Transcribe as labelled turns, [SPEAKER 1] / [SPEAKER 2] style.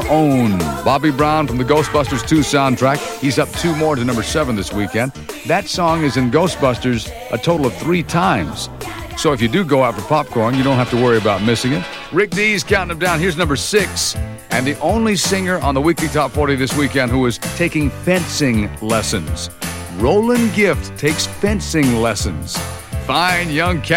[SPEAKER 1] Own. Bobby Brown from the Ghostbusters 2 soundtrack. He's up 2 more to number 7 this weekend. That song is in Ghostbusters a total of 3 times. So if you do go out for popcorn, you don't have to worry about missing it. Rick Dees counting them down. Here's number 6. And the only singer on the Weekly Top 40 this weekend who is taking fencing lessons. Roland Gift takes fencing lessons. Fine young cat.